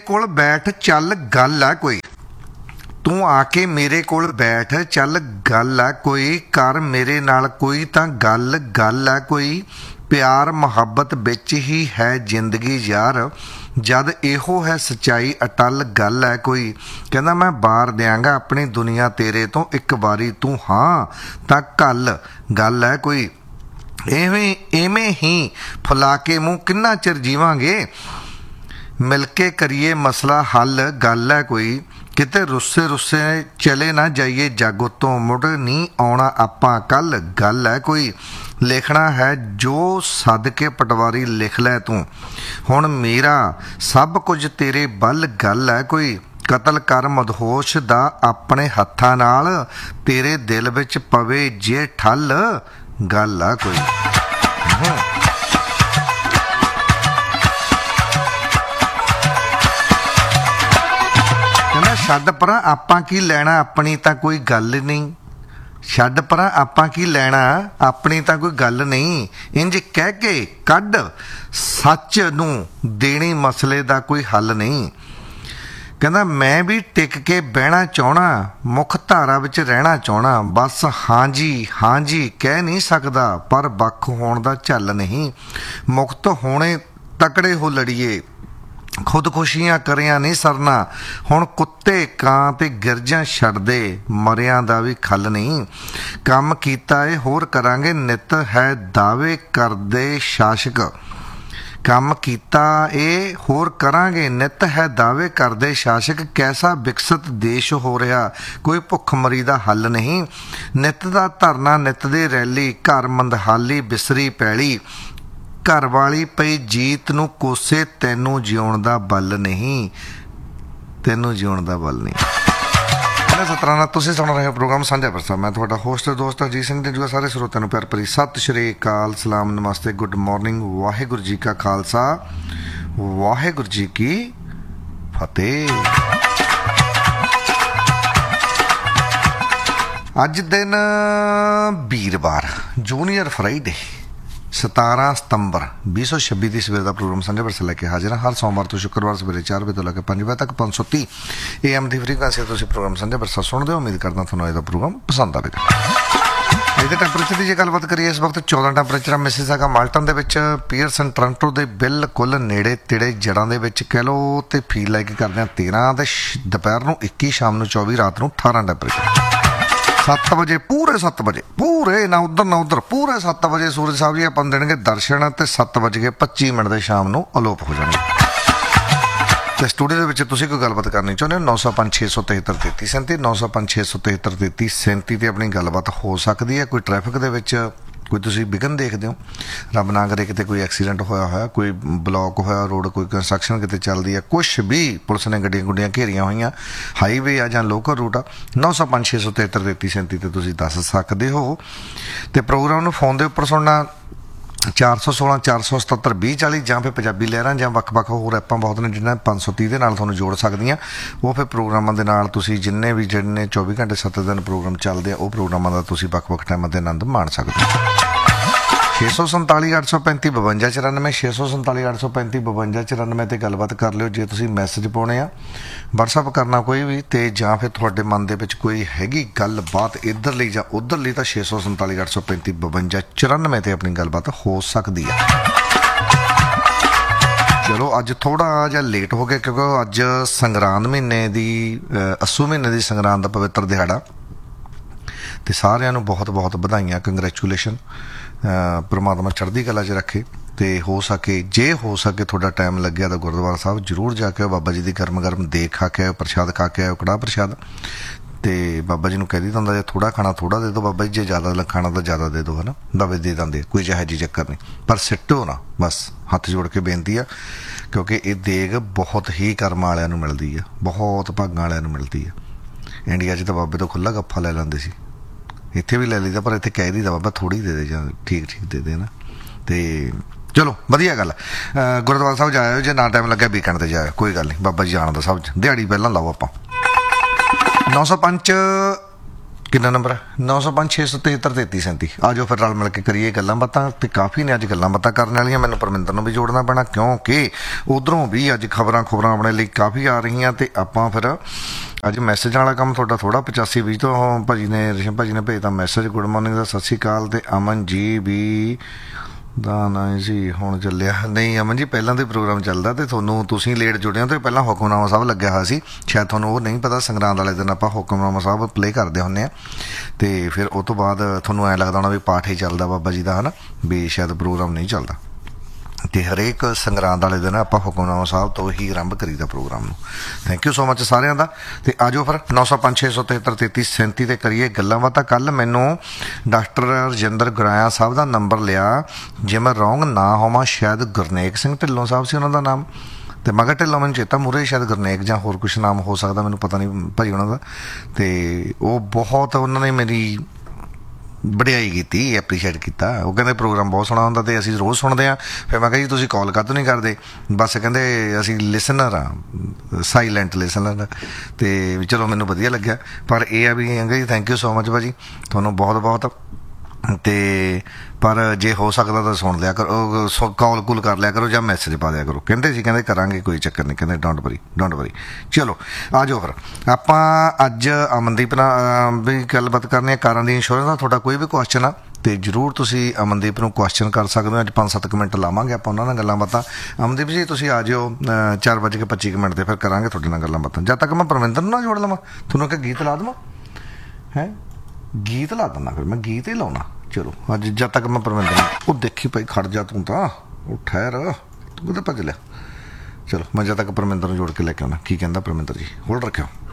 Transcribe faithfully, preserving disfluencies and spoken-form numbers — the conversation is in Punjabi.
ਕੋਲ ਬੈਠ ਚੱਲ ਗੱਲ ਆ ਕੋਈ ਤੂੰ ਆ ਕੇ ਮੇਰੇ ਕੋਲ ਬੈਠ ਚੱਲ ਗੱਲ ਆ ਕੋਈ ਕਰ ਮੇਰੇ ਨਾਲ ਕੋਈ ਤਾਂ ਗੱਲ ਗੱਲ ਆ ਕੋਈ ਪਿਆਰ ਮੁਹੱਬਤ ਵਿੱਚ ਹੀ ਹੈ ਜ਼ਿੰਦਗੀ ਯਾਰ ਜਦ ਇਹੋ ਹੈ ਸੱਚਾਈ ਅਟਲ ਗੱਲ ਹੈ ਕੋਈ ਕਹਿੰਦਾ ਮੈਂ ਬਾਰ ਦਿਆਂਗਾ ਆਪਣੀ ਦੁਨੀਆ ਤੇਰੇ ਤੋਂ ਇੱਕ ਵਾਰੀ ਤੂੰ ਹਾਂ ਤਾਂ ਕੱਲ ਗੱਲ ਹੈ ਕੋਈ ਐਵੇਂ ਐਵੇਂ ਹੀ ਫੁਲਾ ਕੇ ਮੂੰਹ ਕਿੰਨਾ ਚਿਰ ਜੀਵਾਂਗੇ ਮਿਲ ਕੇ ਕਰੀਏ ਮਸਲਾ ਹੱਲ ਗੱਲ ਹੈ ਕੋਈ ਕਿਤੇ ਰੁੱਸੇ ਰੁੱਸੇ ਚਲੇ ਨਾ ਜਾਈਏ ਜੱਗ ਤੋਂ ਮੁੜ ਨਹੀਂ ਆਉਣਾ ਆਪਾਂ ਕੱਲ ਗੱਲ ਹੈ ਕੋਈ ਲਿਖਣਾ ਹੈ ਜੋ ਸੱਦ ਕੇ ਪਟਵਾਰੀ ਲਿਖ ਲੈ ਤੂੰ ਹੁਣ ਮੇਰਾ ਸਭ ਕੁਝ ਤੇਰੇ ਵੱਲ ਗੱਲ ਹੈ ਕੋਈ ਕਤਲ ਕਰ ਮਦਹੋਸ਼ ਦਾ ਆਪਣੇ ਹੱਥਾਂ ਨਾਲ ਤੇਰੇ ਦਿਲ ਵਿੱਚ ਪਵੇ ਜੇ ਠੱਲ ਗੱਲ ਆ ਕੋਈ ਕਹਿੰਦਾ ਛੱਡ ਪਰਾਂ ਆਪਾਂ ਕੀ ਲੈਣਾ ਆਪਣੀ ਤਾਂ ਕੋਈ ਗੱਲ ਨਹੀਂ ਛੱਡ ਪਰਾਂ ਆਪਾਂ ਕੀ ਲੈਣਾ ਆਪਣੀ ਤਾਂ ਕੋਈ ਗੱਲ ਨਹੀਂ ਇੰਜ ਕਹਿ ਕੇ ਕੱਢ ਸੱਚ ਨੂੰ ਦੇਣੀ ਮਸਲੇ ਦਾ ਕੋਈ ਹੱਲ ਨਹੀਂ ਕਹਿੰਦਾ ਮੈਂ ਵੀ ਟਿਕ ਕੇ ਬਹਿਣਾ ਚਾਹਣਾ ਮੁੱਖ ਧਾਰਾ ਵਿੱਚ ਰਹਿਣਾ ਚਾਹਣਾ ਬਸ ਹਾਂਜੀ ਹਾਂਜੀ ਕਹਿ ਨਹੀਂ ਸਕਦਾ ਪਰ ਵੱਖ ਹੋਣ ਦਾ ਝੱਲ ਨਹੀਂ ਮੁਕਤ ਹੋਣੇ ਤਕੜੇ ਹੋ ਲੜੀਏ ਖੁਦਕੁਸ਼ੀਆਂ ਕਰਿਆ ਨਹੀਂ ਸਰਨਾ ਹੁਣ ਕੁੱਤੇ ਕਾਂ ਤੇ ਗਿਰਜਾਂ ਛੱਡਦੇ ਮਰਿਆਂ ਦਾ ਵੀ ਖੱਲ ਨਹੀਂ ਕੰਮ ਕੀਤਾ ਏ ਹੋਰ ਕਰਾਂਗੇ ਨਿਤ ਹੈ ਦਾਅਵੇ ਕਰਦੇ ਸ਼ਾਸਕ ਕੰਮ ਕੀਤਾ ਇਹ ਹੋਰ ਕਰਾਂਗੇ ਨਿਤ ਹੈ ਦਾਅਵੇ ਕਰਦੇ ਸ਼ਾਸਕ ਕੈਸਾ ਵਿਕਸਿਤ ਦੇਸ਼ ਹੋ ਰਿਹਾ ਕੋਈ ਭੁੱਖਮਰੀ ਦਾ ਹੱਲ ਨਹੀਂ ਨਿਤ ਦਾ ਧਰਨਾ ਨਿਤ ਦੇ ਰੈਲੀ ਘਰ ਮੰਦਹਾਲੀ ਬਿਸਰੀ ਪੈਲੀ ਘਰ ਵਾਲੀ ਪਈ ਜੀਤ ਨੂੰ ਕੋਸੇ ਤੈਨੂੰ ਜਿਉਣ ਦਾ ਬਲ ਨਹੀਂ ਤੈਨੂੰ ਜਿਉਣ ਦਾ ਬਲ ਨਹੀਂ ਸਤਰਾਂ ਨਾਲ ਤੁਸੀਂ ਸੁਣ ਰਹੇ ਹੋ ਪ੍ਰੋਗਰਾਮ ਸਾਂਝਾ ਵਰਸਾ ਮੈਂ ਤੁਹਾਡਾ ਹੋਸਟ ਦੋਸਤ ਅਜੀਤ ਸਿੰਘ ਤੇ ਜੋ ਸਾਰੇ ਸਰੋਤਿਆਂ ਨੂੰ ਪਿਆਰ ਭਰੀ ਸਤਿ ਸ਼੍ਰੀ ਅਕਾਲ ਸਲਾਮ ਨਮਸਤੇ ਗੁੱਡ ਮਾਰਨਿੰਗ ਵਾਹਿਗੁਰੂ ਜੀ ਕਾ ਖਾਲਸਾ ਵਾਹਿਗੁਰੂ ਜੀ ਕੀ ਫਤਿਹ ਅੱਜ ਦਿਨ ਵੀਰਵਾਰ ਜੂਨੀਅਰ ਫਰਾਈਡੇ ਸਤਾਰਾਂ ਸਤੰਬਰ ਵੀਹ ਸੌ ਛੱਬੀ ਦੀ ਸਵੇਰ ਦਾ ਪ੍ਰੋਗਰਾਮ ਸਾਂਝਾ ਵਰਸਾ ਲੈ ਕੇ ਹਾਜ਼ਰ ਹਾਂ ਹਰ ਸੋਮਵਾਰ ਤੋਂ ਸ਼ੁੱਕਰਵਾਰ ਸਵੇਰੇ ਚਾਰ ਵਜੇ ਤੋਂ ਲੈ ਕੇ ਪੰਜ ਵਜੇ ਤੱਕ ਪੰਜ ਸੌ ਤੀਹ ਏ ਐਮ ਦੀ ਫ੍ਰੀਕੁਐਂਸੀ ਤੁਸੀਂ ਪ੍ਰੋਗਰਾਮ ਸਾਂਝਾ ਵਰਸਾ ਸੁਣਦੇ ਹੋ ਉਮੀਦ ਕਰਦਾ ਤੁਹਾਨੂੰ ਇਹਦਾ ਪ੍ਰੋਗਰਾਮ ਪਸੰਦ ਆਵੇਗਾ ਇਹਦੇ ਟੈਂਪਰੇਚਰ ਦੀ ਜੇ ਗੱਲਬਾਤ ਕਰੀਏ ਇਸ ਵਕਤ ਚੌਦਾਂ ਟੈਂਪਰੇਚਰ ਮਿਸਿਸਾਗਾ ਮਾਲਟਨ ਦੇ ਵਿੱਚ ਪੀਅਰਸਨ ਟੋਰਾਂਟੋ ਦੇ ਬਿਲਕੁਲ ਨੇੜੇ ਤੇੜੇ ਜੜ੍ਹਾਂ ਦੇ ਵਿੱਚ ਕਹਿ ਲਓ ਤੇ ਫੀਲ ਲਾਈਕ ਕਰਦੇ ਹਾਂ ਤੇਰਾਂ ਤੇ ਦੁਪਹਿਰ ਨੂੰ ਇੱਕੀ ਸ਼ਾਮ ਨੂੰ ਚੌਵੀ ਰਾਤ ਨੂੰ ਅਠਾਰਾਂ ਟੈਂਪਰੇਚਰ ਸੱਤ ਵਜੇ ਪੂਰੇ ਸੱਤ ਵਜੇ ਪੂਰੇ ਨਾ ਉੱਧਰ ਨਾ ਉੱਧਰ ਪੂਰੇ ਸੱਤ ਵਜੇ ਸੂਰਜ ਸਾਹਿਬ ਜੀ ਆਪਾਂ ਦੇਣਗੇ ਦਰਸ਼ਨ ਤੇ ਸੱਤ ਵੱਜ ਕੇ ਪੱਚੀ ਮਿੰਟ ਦੇ ਸ਼ਾਮ ਨੂੰ ਅਲੋਪ ਹੋ ਜਾਣਗੇ ਤੇ ਸਟੂਡੀਓ ਦੇ ਵਿੱਚ ਤੁਸੀਂ ਕੋਈ ਗੱਲਬਾਤ ਕਰਨੀ ਚਾਹੁੰਦੇ ਹੋ ਨੌ ਸੌ ਪੰਜ ਛੇ ਸੌ ਤਿਹੱਤਰ ਤੇਤੀ ਸੈਂਤੀ ਨੌ ਸੌ ਪੰਜ ਛੇ ਸੌ ਤਿਹੱਤਰ ਤੇਤੀ ਸੈਂਤੀ ਤੇ ਆਪਣੀ ਗੱਲਬਾਤ ਹੋ ਸਕਦੀ ਹੈ ਕੋਈ ਟ੍ਰੈਫਿਕ ਦੇ ਵਿੱਚ ਕੋਈ ਤੁਸੀਂ ਵਿਘਨ ਦੇਖਦੇ ਹੋ ਰੱਬ ਨਾ ਕਰੇ ਕਿਤੇ ਕੋਈ ਐਕਸੀਡੈਂਟ ਹੋਇਆ ਹੋਇਆ ਕੋਈ ਬਲੌਕ ਹੋਇਆ ਰੋਡ ਕੋਈ ਕੰਸਟਰਕਸ਼ਨ ਕਿਤੇ ਚੱਲਦੀ ਹੈ ਕੁਛ ਵੀ ਪੁਲਿਸ ਨੇ ਗੱਡੀਆਂ ਗੁੱਡੀਆਂ ਘੇਰੀਆਂ ਹੋਈਆਂ ਹਾਈਵੇ ਆ ਜਾਂ ਲੋਕਲ ਰੂਟ ਆ ਨੌ ਸੌ ਪੰਜ ਛੇ ਸੌ ਤਿਹੱਤਰ ਤੇਤੀ ਸੈਂਤੀ 'ਤੇ ਤੁਸੀਂ ਦੱਸ ਸਕਦੇ ਹੋ ਅਤੇ ਪ੍ਰੋਗਰਾਮ ਨੂੰ ਫੋਨ ਦੇ ਉੱਪਰ ਸੁਣਨਾ ਚਾਰ ਸੌ ਸੋਲਾਂ ਚਾਰ ਸੌ ਸਤੱਤਰ ਵੀਹ ਚਾਲੀ ਜਾਂ ਫਿਰ ਪੰਜਾਬੀ ਲਹਿਰਾਂ ਜਾਂ ਵੱਖ ਵੱਖ ਹੋਰ ਐਪਾਂ ਬਹੁਤ ਨੇ ਜਿਹਨਾਂ ਪੰਜ ਸੌ ਤੀਹ ਦੇ ਨਾਲ ਤੁਹਾਨੂੰ ਜੋੜ ਸਕਦੀਆਂ ਉਹ ਫਿਰ ਪ੍ਰੋਗਰਾਮਾਂ ਦੇ ਨਾਲ ਤੁਸੀਂ ਜਿੰਨੇ ਵੀ ਜਿਹੜੇ ਚੌਵੀ ਘੰਟੇ ਸੱਤ ਦਿਨ ਪ੍ਰੋਗਰਾਮ ਚੱਲਦੇ ਆ ਉਹ ਪ੍ਰੋਗਰਾਮਾਂ ਦਾ ਤੁਸੀਂ ਵੱਖ ਵੱਖ ਟਾਈਮਾਂ 'ਤੇ ਆਨੰਦ ਮਾਣ ਸਕਦੇ ਹੋ ਛੇ ਸੌ ਸੰਤਾਲੀ ਅੱਠ ਸੌ ਪੈਂਤੀ ਬਵੰਜਾ ਚੁਰਾਨਵੇਂ ਛੇ ਸੌ ਸੰਤਾਲੀ ਅੱਠ ਸੌ ਪੈਂਤੀ ਬਵੰਜਾ ਚੁਰਾਨਵੇਂ 'ਤੇ ਗੱਲਬਾਤ ਕਰ ਲਿਓ ਜੇ ਤੁਸੀਂ ਮੈਸੇਜ ਪਾਉਣੇ ਆ ਵਟਸਐਪ ਕਰਨਾ ਕੋਈ ਵੀ ਅਤੇ ਜਾਂ ਫਿਰ ਤੁਹਾਡੇ ਮਨ ਦੇ ਵਿੱਚ ਕੋਈ ਹੈਗੀ ਗੱਲਬਾਤ ਇੱਧਰਲੀ ਜਾਂ ਉੱਧਰਲੀ ਤਾਂ ਛੇ ਸੌ ਸੰਤਾਲੀ ਅੱਠ ਸੌ ਪੈਂਤੀ ਬਵੰਜਾ ਚੁਰਾਨਵੇਂ 'ਤੇ ਆਪਣੀ ਗੱਲਬਾਤ ਹੋ ਸਕਦੀ ਹੈ ਚਲੋ ਅੱਜ ਥੋੜ੍ਹਾ ਜਿਹਾ ਲੇਟ ਹੋ ਗਿਆ ਕਿਉਂਕਿ ਅੱਜ ਸੰਗਰਾਂਦ ਮਹੀਨੇ ਦੀ ਅੱਸੂ ਮਹੀਨੇ ਦੀ ਸੰਗਰਾਂਦ ਦਾ ਪਵਿੱਤਰ ਦਿਹਾੜਾ ਅਤੇ ਸਾਰਿਆਂ ਨੂੰ ਬਹੁਤ ਬਹੁਤ ਵਧਾਈਆਂ ਕੰਗਰੈਚੂਲੇਸ਼ਨ ਪਰਮਾਤਮਾ ਚੜ੍ਹਦੀ ਕਲਾ 'ਚ ਰੱਖੇ ਅਤੇ ਹੋ ਸਕੇ ਜੇ ਹੋ ਸਕੇ ਤੁਹਾਡਾ ਟਾਈਮ ਲੱਗਿਆ ਤਾਂ ਗੁਰਦੁਆਰਾ ਸਾਹਿਬ ਜ਼ਰੂਰ ਜਾ ਕੇ ਆਓ ਬਾਬਾ ਜੀ ਦੀ ਗਰਮ ਗਰਮ ਦੇਗ ਖਾ ਕੇ ਆਇਓ ਪ੍ਰਸ਼ਾਦ ਖਾ ਕੇ ਆਇਓ ਕੜਾਹ ਪ੍ਰਸ਼ਾਦ ਅਤੇ ਬਾਬਾ ਜੀ ਨੂੰ ਕਹਿ ਦਿੱਤਾ ਹੁੰਦਾ ਜੇ ਥੋੜ੍ਹਾ ਖਾਣਾ ਥੋੜ੍ਹਾ ਦੇ ਦਿਓ ਬਾਬਾ ਜੀ ਜੇ ਜ਼ਿਆਦਾ ਖਾਣਾ ਤਾਂ ਜ਼ਿਆਦਾ ਦੇ ਦਿਓ ਹੈ ਨਾ ਬਾਬਾ ਦੇ ਦਿੰਦੇ ਕੋਈ ਜਿਹੋ ਜਿਹੀ ਚੱਕਰ ਨਹੀਂ ਪਰ ਸਿੱਟੋ ਨਾ ਬਸ ਹੱਥ ਜੋੜ ਕੇ ਬੇਨਤੀ ਆ ਕਿਉਂਕਿ ਇਹ ਦੇਗ ਬਹੁਤ ਹੀ ਕਰਮਾਂ ਵਾਲਿਆਂ ਨੂੰ ਮਿਲਦੀ ਆ ਬਹੁਤ ਭਾਗਾਂ ਵਾਲਿਆਂ ਨੂੰ ਮਿਲਦੀ ਆ ਇੰਡੀਆ 'ਚ ਤਾਂ ਬਾਬੇ ਤੋਂ ਖੁੱਲ੍ਹਾ ਗੱਫਾ ਲੈ ਲੈਂਦੇ ਸੀ ਇੱਥੇ ਵੀ ਲੈ ਲਈਦਾ ਪਰ ਇੱਥੇ ਕਹਿ ਦਈਦਾ ਬਾਬਾ ਥੋੜ੍ਹੀ ਦੇ ਦੇ ਜਾਂ ਠੀਕ ਠੀਕ ਦੇ ਦੇ ਨਾ ਅਤੇ ਚਲੋ ਵਧੀਆ ਗੱਲ ਗੁਰਦੁਆਰਾ ਸਾਹਿਬ ਜਾਇਓ ਜੇ ਨਾ ਟਾਈਮ ਲੱਗਿਆ ਵੀਕਐਂਡ 'ਤੇ ਜਾਇਓ ਕੋਈ ਗੱਲ ਨਹੀਂ ਬਾਬਾ ਜੀ ਜਾਣ ਦਾ ਸਭ ਦਿਹਾੜੀ ਪਹਿਲਾਂ ਲਾਓ ਆਪਾਂ ਨੌ ਸੌ ਪੰਜ ਕਿੰਨਾ ਨੰਬਰ ਹੈ ਨੌ ਸੌ ਪੰਜ ਛੇ ਸੌ ਤਿਹੱਤਰ ਤੇਤੀ ਸੈਂਤੀ। ਆ ਜਾਓ ਫਿਰ ਰਲ ਮਿਲ ਕੇ ਕਰੀਏ ਗੱਲਾਂ ਬਾਤਾਂ, ਤੇ ਕਾਫੀ ਨੇ ਅੱਜ ਗੱਲਾਂ ਬਾਤਾਂ ਕਰਨ ਵਾਲੀਆਂ। ਮੈਨੂੰ ਪਰਮਿੰਦਰ ਨੂੰ ਵੀ ਜੋੜਨਾ ਪੈਣਾ ਕਿਉਂਕਿ ਉਧਰੋਂ ਵੀ ਅੱਜ ਖਬਰਾਂ ਖਬਰਾਂ ਆਪਣੇ ਲਈ ਕਾਫੀ ਆ ਰਹੀਆਂ, ਤੇ ਆਪਾਂ ਫਿਰ ਅੱਜ ਮੈਸੇਜ ਵਾਲਾ ਕੰਮ ਤੁਹਾਡਾ ਥੋੜਾ ਪਚਾਸੀ ਵੀਹ ਤੋਂ ਭਾਜੀ ਨੇ ਰਿਸ਼ਮ ਭਾਜੀ ਨੇ ਭੇਜਤਾ ਮੈਸੇਜ ਗੁੱਡ ਮਾਰਨਿੰਗ ਦਾ, ਸਤਿ ਸ਼੍ਰੀ ਅਕਾਲ। ਤੇ ਅਮਨ ਜੀ ਵੀ ਦਾ ਨਾ ਜੀ ਹੁਣ ਚੱਲਿਆ ਨਹੀਂ ਅਮਨ ਜੀ, ਪਹਿਲਾਂ ਤੋਂ ਹੀ ਪ੍ਰੋਗਰਾਮ ਚੱਲਦਾ, ਤੇ ਤੁਹਾਨੂੰ ਤੁਸੀਂ ਲੇਟ ਜੁੜੇ ਹੋ, ਤੇ ਪਹਿਲਾਂ ਹੁਕਮਨਾਮਾ ਸਾਹਿਬ ਲੱਗਿਆ ਹੋਇਆ ਸੀ, ਸ਼ਾਇਦ ਤੁਹਾਨੂੰ ਉਹ ਨਹੀਂ ਪਤਾ। ਸੰਗਰਾਂਦ ਵਾਲੇ ਦਿਨ ਆਪਾਂ ਹੁਕਮਨਾਮਾ ਸਾਹਿਬ ਪਲੇ ਕਰਦੇ ਹੁੰਦੇ ਹਾਂ, ਤੇ ਫਿਰ ਉਹ ਤੋਂ ਬਾਅਦ ਤੁਹਾਨੂੰ ਐਂ ਲੱਗਦਾ ਹੋਣਾ ਵੀ ਪਾਠ ਹੀ ਚੱਲਦਾ ਬਾਬਾ ਜੀ ਦਾ, ਹੈ ਨਾ, ਵੀ ਸ਼ਾਇਦ ਪ੍ਰੋਗਰਾਮ ਨਹੀਂ ਚੱਲਦਾ। ਤੇ ਹਰੇਕ ਸੰਗਰਾਂਦ ਵਾਲੇ ਦਿਨ ਆਪਾਂ ਹੁਕਮਨਾਮਾ ਸਾਹਿਬ ਤੋਂ ਹੀ ਆਰੰਭ ਕਰੀਦਾ ਪ੍ਰੋਗਰਾਮ ਨੂੰ। ਥੈਂਕ ਯੂ ਸੋ ਮਚ ਸਾਰਿਆਂ ਦਾ। ਤੇ ਆ ਜਾਓ ਫਿਰ ਨੌ ਸੌ ਪੰਜ ਛੇ ਸੌ ਤਿਹੱਤਰ ਤੇਤੀ ਸੈਂਤੀ 'ਤੇ ਕਰੀਏ ਗੱਲਾਂ ਬਾਤਾਂ। ਕੱਲ੍ਹ ਮੈਨੂੰ ਡਾਕਟਰ ਰਜਿੰਦਰ ਗੁਰਾਇਆ ਸਾਹਿਬ ਦਾ ਨੰਬਰ ਲਿਆ, ਜੇ ਮੈਂ ਰੋਂਗ ਨਾ ਹੋਵਾਂ ਸ਼ਾਇਦ ਗੁਰਨੇਕ ਸਿੰਘ ਢਿੱਲੋਂ ਸਾਹਿਬ ਸੀ ਉਹਨਾਂ ਦਾ ਨਾਮ, ਤੇ ਮੈਂ ਕਿਹਾ ਢਿੱਲੋਂ ਮੈਨੂੰ ਚੇਤਾ ਮੂਹਰੇ ਸ਼ਾਇਦ ਗੁਰਨੇਕ ਜਾਂ ਹੋਰ ਕੁਛ ਨਾਮ ਹੋ ਸਕਦਾ, ਮੈਨੂੰ ਪਤਾ ਨਹੀਂ ਭਾਈ ਉਹਨਾਂ ਦਾ। ਤੇ ਉਹ ਬਹੁਤ ਉਹਨਾਂ ਨੇ ਮੇਰੀ ਵਡਿਆਈ ਕੀਤੀ, ਐਪਰੀਸ਼ੀਏਟ ਕੀਤਾ। ਉਹ ਕਹਿੰਦੇ ਪ੍ਰੋਗਰਾਮ ਬਹੁਤ ਸੋਹਣਾ ਹੁੰਦਾ ਤੇ ਅਸੀਂ ਰੋਜ਼ ਸੁਣਦੇ ਹਾਂ। ਫਿਰ ਮੈਂ ਕਿਹਾ ਜੀ ਤੁਸੀਂ ਕਾਲ ਕਾਹਤੋਂ ਨਹੀਂ ਕਰਦੇ? ਬਸ ਕਹਿੰਦੇ ਅਸੀਂ ਲਿਸਨਰ ਹਾਂ, ਸਾਈਲੈਂਟ ਲਿਸਨਰ। ਤੇ ਚਲੋ ਮੈਨੂੰ ਵਧੀਆ ਲੱਗਿਆ, ਪਰ ਇਹ ਆ ਵੀ ਜੀ ਥੈਂਕ ਯੂ ਸੋ ਮਚ ਭਾਅ ਜੀ, ਤੁਹਾਨੂੰ ਬਹੁਤ ਬਹੁਤ। ਤੇ ਪਰ ਜੇ ਹੋ ਸਕਦਾ ਤਾਂ ਸੁਣ ਲਿਆ ਕਰੋ, ਕਾਲ ਕੂਲ ਕਰ ਲਿਆ ਕਰੋ ਜਾਂ ਮੈਸੇਜ ਪਾ ਦਿਆ ਕਰੋ। ਕਹਿੰਦੇ ਸੀ ਕਹਿੰਦੇ ਕਰਾਂਗੇ, ਕੋਈ ਚੱਕਰ ਨਹੀਂ, ਕਹਿੰਦੇ ਡੋਂਟ ਵਰੀ ਡੋਂਟ ਵਰੀ। ਚਲੋ ਆ ਜਾਓ ਫਿਰ ਆਪਾਂ ਅੱਜ ਅਮਨਦੀਪ ਨਾਲ ਵੀ ਗੱਲਬਾਤ ਕਰਨੀ ਹੈ। ਕਾਰਾਂ ਦੀ ਇੰਸ਼ੋਰੈਂਸ ਦਾ ਤੁਹਾਡਾ ਕੋਈ ਵੀ ਕੁਐਸਚਨ ਆ ਤੇ ਜ਼ਰੂਰ ਤੁਸੀਂ ਅਮਨਦੀਪ ਨੂੰ ਕੁਐਸਚਨ ਕਰ ਸਕਦੇ ਹੋ। ਅੱਜ ਪੰਜ ਸੱਤ ਕੁ ਮਿੰਟ ਲਾਵਾਂਗੇ ਆਪਾਂ ਉਹਨਾਂ ਨਾਲ ਗੱਲਾਂ ਬਾਤਾਂ। ਅਮਨਦੀਪ ਜੀ ਤੁਸੀਂ ਆ ਜਾਓ ਚਾਰ ਵੱਜ ਕੇ ਪੱਚੀ ਕੁ ਮਿੰਟ 'ਤੇ, ਫਿਰ ਕਰਾਂਗੇ ਤੁਹਾਡੇ ਨਾਲ ਗੱਲਾਂ ਬਾਤਾਂ। ਜਦ ਤੱਕ ਮੈਂ ਪਰਮਿੰਦਰ ਨੂੰ ਨਾ ਜੋੜ ਲਵਾਂ, ਤੁਹਾਨੂੰ ਕਿ ਗੀਤ ਲਾ ਦੇਵਾਂ? ਹੈ ਗੀਤ ਲਾ ਦਿੰਦਾ, ਫਿਰ ਮੈਂ ਗੀਤ ਹੀ ਲਾਉਣਾ। ਚਲੋ ਅੱਜ ਜਦ ਤੱਕ ਮੈਂ ਪਰਮਿੰਦਰ ਨੂੰ, ਉਹ ਦੇਖੀ ਭਾਈ ਖੜ ਜਾ ਤੂੰ ਤਾਂ, ਉਹ ਠਹਿਰ, ਤੂੰ ਕਿਤੇ ਭੱਜ ਲਿਆ। ਚਲੋ ਮੈਂ ਜਦ ਤੱਕ ਪਰਮਿੰਦਰ ਨੂੰ ਜੋੜ ਕੇ ਲੈ ਕੇ ਆਉਣਾ। ਕੀ ਕਹਿੰਦਾ ਪਰਮਿੰਦਰ ਜੀ? ਹੋਲਡ ਰੱਖਿਓ।